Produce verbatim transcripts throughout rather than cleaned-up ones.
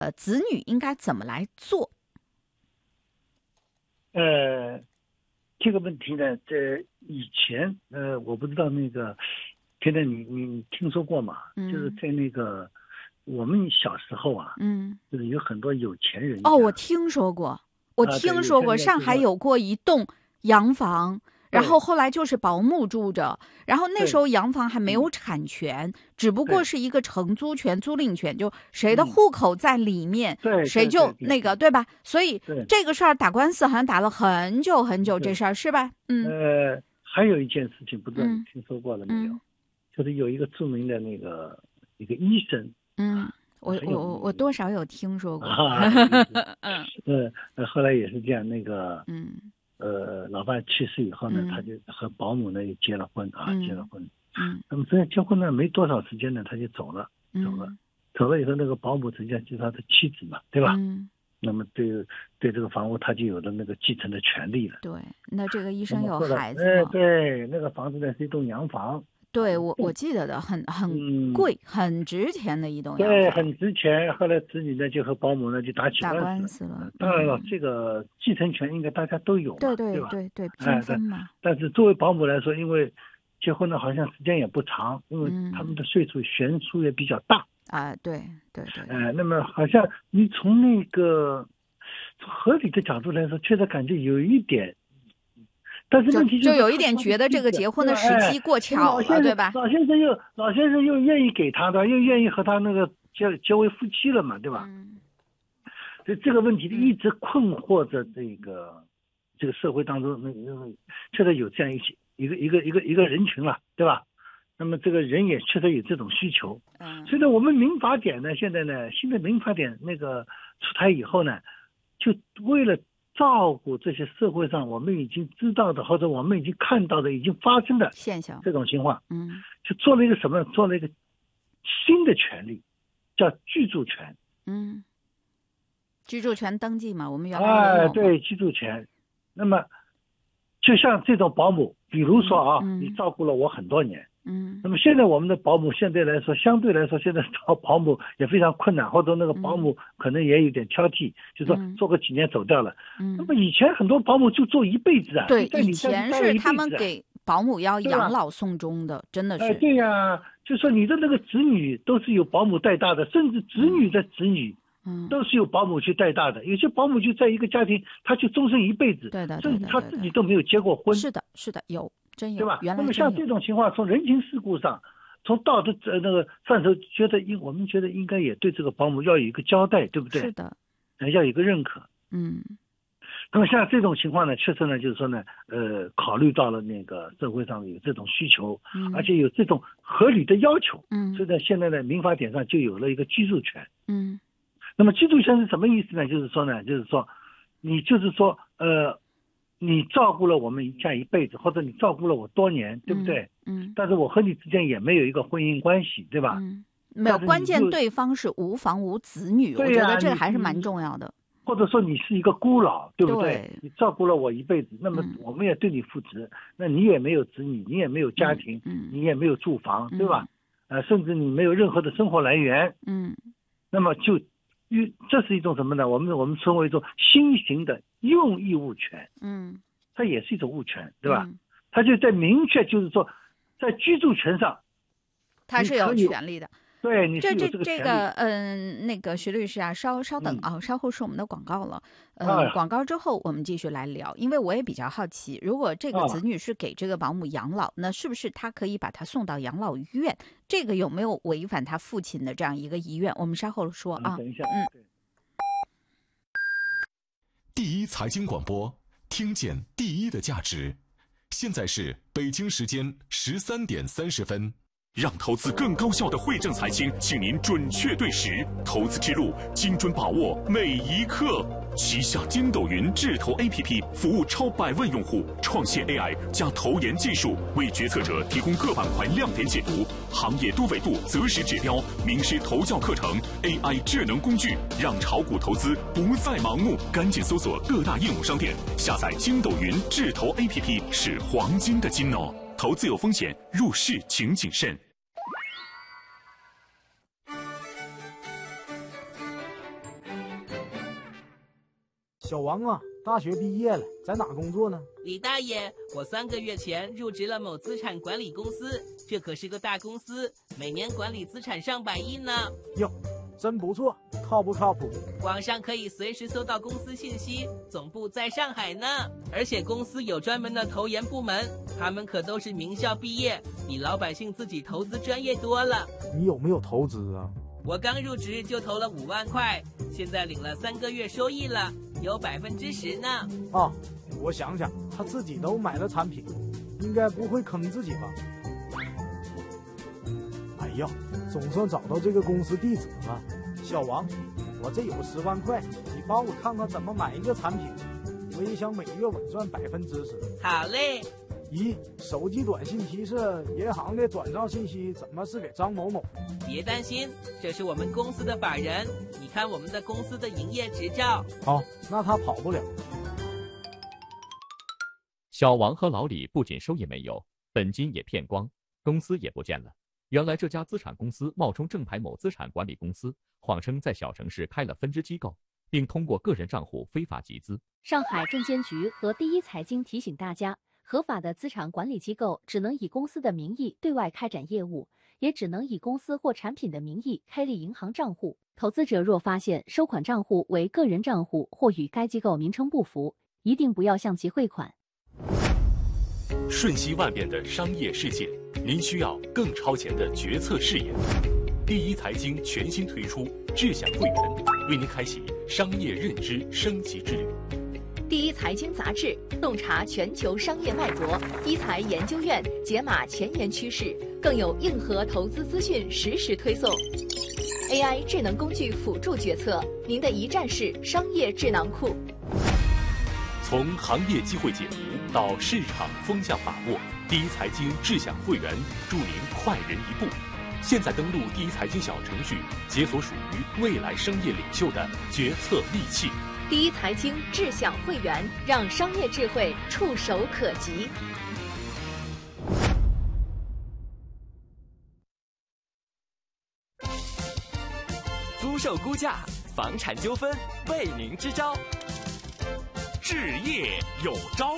呃子女应该怎么来做？ 呃，这个问题呢，在以前呃，我不知道那个，现在你你听说过吗？嗯、就是在那个我们小时候啊，嗯，就是有很多有钱人哦，我听说过，我听说过，上海有过一栋洋房。然后后来就是保姆住着，然后那时候洋房还没有产权，只不过是一个承租权、租赁权，就谁的户口在里面， 嗯、 谁就那个对, 对, 对, 对吧？所以这个事儿打官司好像打了很久很久，这事儿是吧？嗯。 呃，还有一件事情，不知道你听说过了没有？嗯、就是有一个著名的那个一个医生， 嗯，我我我多少有听说过。 啊、嗯，呃，后来也是这样，那个嗯。呃，老伴去世以后呢，嗯、他就和保姆呢也结了婚啊，嗯、结了婚。嗯，那么这结婚呢没多少时间呢，他就走了，走了，嗯、走了以后，那个保姆实际上就是他的妻子嘛，对吧？嗯。那么对对这个房屋，他就有了那个继承的权利了。 对，那这个医生有孩子吗？哎，对，那个房子呢是一栋洋房。 对，我我记得的，很很贵、嗯、很值钱的一栋洋房。 对，很值钱。后来子女呢就和保姆呢就打起打官司了。 嗯、当然了，嗯、这个继承权应该大家都有嘛， 对对对吧？ 对对，均分嘛、 哎。但是作为保姆来说，因为结婚呢好像时间也不长，因为他们的岁数悬殊也比较大。 啊、嗯，对对对。 哎、呃，那么好像你从那个从合理的角度来说，确实感觉有一点。但是问题就有一点觉得这个结婚的时期过巧了，对吧？ 老先生又老先生又愿意给他的，又愿意和他那个结结为夫妻了嘛，对吧？嗯。所以这个问题一直困惑着这个这个社会当中，那那确实有这样一些一个一个一个一个人群了，对吧？那么这个人也确实有这种需求。嗯。所以呢，我们民法典呢，现在呢，新的民法典那个出台以后呢，就为了照顾这些社会上我们已经知道的或者我们已经看到的已经发生的现象这种情况， 嗯， 就做了一个什么？做了一个新的权利，叫居住权。 嗯，居住权登记嘛，我们原来哎，对，居住权。那么，就像这种保姆，比如说啊，嗯、你照顾了我很多年。嗯，那么现在我们的保姆现在来说，相对来说，现在找保姆也非常困难，或者那个保姆可能也有点挑剔，嗯、就说做个几年走掉了。嗯，那么以前很多保姆就做一辈子啊。 对，以前是他们给保姆要养老送终的，真的是。 哎，对呀、啊，就说你的那个子女都是由保姆带大的，甚至子女的子女。嗯，都是由保姆去带大的，有些保姆就在一个家庭，他就终身一辈子， 对的， 甚至他自己都没有结过婚。 是的，是的，有真有， 对吧？ 原来那么像这种情况，从人情世故上，从道德呃那个范畴，觉得应我们觉得应该也对这个保姆要有一个交代，对不对？ 是的， 呃，要有一个认可。 嗯。 那么像这种情况呢，确实呢，就是说呢，呃，考虑到了那个社会上有这种需求，嗯、而且有这种合理的要求，嗯，所以呢，现在呢，民法典上就有了一个居住权， 嗯。 那么居住权是什么意思呢？就是说呢，就是说，你就是说，呃，你照顾了我们一家一辈子，或者你照顾了我多年，对不对？ 嗯。嗯， 但是我和你之间也没有一个婚姻关系，对吧？ 嗯，没有，关键对方是无房无子女，我觉得这还是蛮重要的。 或者说你是一个孤老，对不对？ 对， 你照顾了我一辈子，那么我们也对你负责。嗯、那你也没有子女，你也没有家庭， 嗯、 你也没有住房，嗯、对吧？呃，甚至你没有任何的生活来源， 嗯， 那么就。这是一种什么呢？我们我们称为一种新型的用益物权， 嗯， 它也是一种物权，对吧？嗯、它就在明确，就是说，在居住权上， 它是有权利的。 对，你是有这这个权利。 这个嗯，那个徐律师啊，稍稍等啊，嗯、稍后是我们的广告了。嗯、呃， 哎、 广告之后我们继续来聊，因为我也比较好奇，如果这个子女是给这个保姆养老，啊、那是不是他可以把他送到养老院？这个有没有违反他父亲的这样一个遗愿？我们稍后说啊。 等一下， 嗯。 第一财经广播，听见第一的价值。现在是北京时间十三点三十分。 让投资更高效的惠正财经，请您准确对时，投资之路精准把握每一刻。旗下筋斗云智投 A P P 服务超百万用户，创新 A I 加投研技术，为决策者提供各板块亮点解读、行业多维度择时指标、名师投教课程、A I 智能工具，让炒股投资不再盲目。赶紧搜索各大应用商店，下载筋斗云智投 A P P 是黄金的金哦。投资有风险，入市请谨慎。 小王啊，大学毕业了，在哪工作呢？ 李大爷，我三个月前入职了某资产管理公司，这可是个大公司，每年管理资产上百亿呢。 哟，真不错，靠不靠谱？ 网上可以随时搜到公司信息，总部在上海呢。而且公司有专门的投研部门，他们可都是名校毕业，比老百姓自己投资专业多了。 你有没有投资啊？ 我刚入职就投了五万块，现在领了三个月收益了，有百分之十呢。 啊，我想想，他自己都买了产品，应该不会坑自己吧？哎呀，总算找到这个公司地址了。小王，我这有十万块，你帮我看看怎么买一个产品，我也想每月稳赚百分之十。 好嘞。 咦，手机短信提示银行的转账信息怎么是给张某某？ 别担心，这是我们公司的法人，你看我们的公司的营业执照。 好，那他跑不了。 小王和老李不仅收益没有，本金也骗光，公司也不见了。原来这家资产公司冒充正牌某资产管理公司，谎称在小城市开了分支机构，并通过个人账户非法集资。 上海证监局和第一财经提醒大家，合法的资产管理机构只能以公司的名义对外开展业务，也只能以公司或产品的名义开立银行账户。投资者若发现收款账户为个人账户或与该机构名称不符，一定不要向其汇款。 瞬息万变的商业世界，您需要更超前的决策视野。第一财经全新推出智享会员，为您开启商业认知升级之旅。 第一财经杂志洞察全球商业脉搏，一财研究院解码前沿趋势，更有硬核投资资讯实时推送。A I 智能工具辅助决策，您的一站式商业智囊库。 从行业机会解读到市场风向把握，第一财经智享会员助您快人一步。现在登录第一财经小程序，解锁属于未来商业领袖的决策利器。 第一财经智享会员，让商业智慧触手可及。 租售估价，房产纠纷为您支招，置业有招。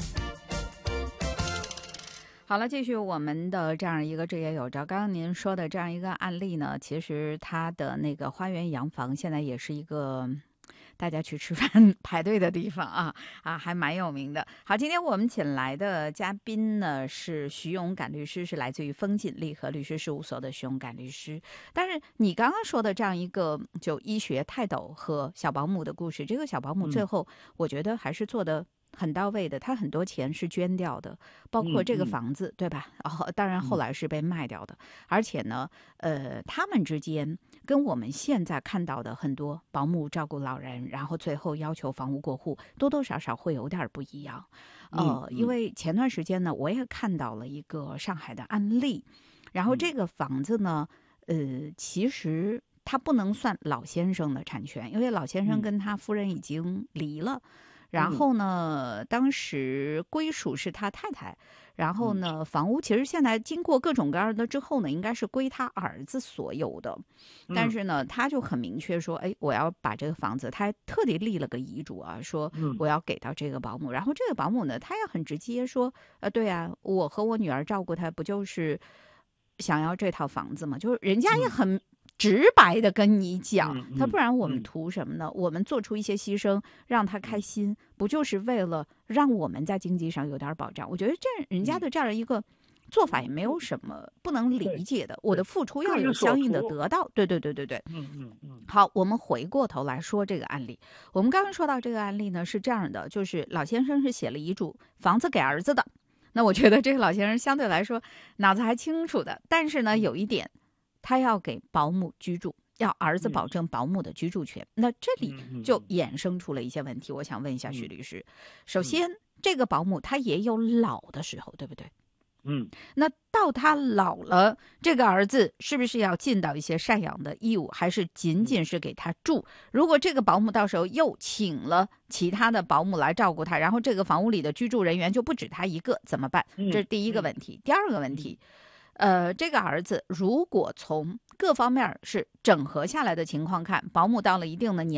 好了，继续我们的这样一个置业有招。刚刚您说的这样一个案例呢，其实它的那个花园洋房现在也是一个大家去吃饭排队的地方啊啊，还蛮有名的。好，今天我们请来的嘉宾呢是徐勇敢律师，是来自于风锦利和律师事务所的徐勇敢律师。但是你刚刚说的这样一个就医学泰斗和小保姆的故事，这个小保姆最后我觉得还是做的很到位的，他很多钱是捐掉的，包括这个房子，嗯嗯、对吧？哦，当然后来是被卖掉的，嗯、而且呢，呃，他们之间跟我们现在看到的很多保姆照顾老人，然后最后要求房屋过户，多多少少会有点不一样。呃，嗯嗯、因为前段时间呢，我也看到了一个上海的案例，然后这个房子呢，呃，其实他不能算老先生的产权，因为老先生跟他夫人已经离了。嗯然后呢，当时归属是他太太，然后呢，房屋其实现在经过各种各样的之后呢，应该是归他儿子所有的，但是呢，他就很明确说，哎，我要把这个房子，他还特地立了个遗嘱啊，说我要给到这个保姆，然后这个保姆呢，他也很直接说，呃，对啊，我和我女儿照顾他，不就是想要这套房子吗？就是人家也很直白的跟你讲，他不然我们图什么呢？我们做出一些牺牲，让他开心，不就是为了让我们在经济上有点保障？我觉得这人家的这样一个做法也没有什么不能理解的。我的付出要有相应的得到。对对对对对。嗯嗯嗯。好，我们回过头来说这个案例。我们刚刚说到这个案例呢，是这样的，就是老先生是写了遗嘱，房子给儿子的。那我觉得这个老先生相对来说脑子还清楚的，但是呢，有一点。他要给保姆居住，要儿子保证保姆的居住权。嗯、那这里就衍生出了一些问题，我想问一下徐律师。嗯、首先，这个保姆他也有老的时候，对不对？嗯。那到他老了，这个儿子是不是要尽到一些赡养的义务，还是仅仅是给他住？如果这个保姆到时候又请了其他的保姆来照顾他，然后这个房屋里的居住人员就不止他一个，怎么办？这是第一个问题。嗯、第二个问题。呃，这个儿子如果从各方面是整合下来的情况看，保姆到了一定的年